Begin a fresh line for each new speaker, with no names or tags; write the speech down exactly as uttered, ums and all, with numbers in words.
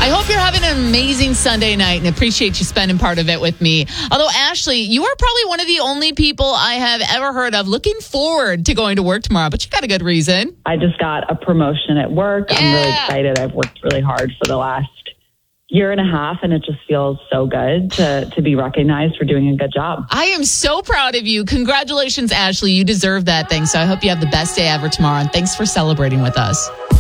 I hope you're having an amazing Sunday night and appreciate you spending part of it with me. Although, Ashley, you are probably one of the only people I have ever heard of looking forward to going to work tomorrow, but you got a good reason.
I just got a promotion at work.
Yeah.
I'm really excited. I've worked really hard for the last year and a half, and it just feels so good to, to be recognized for doing a good job.
I am so proud of you. Congratulations, Ashley. You deserve that thing. So I hope you have the best day ever tomorrow, and thanks for celebrating with us.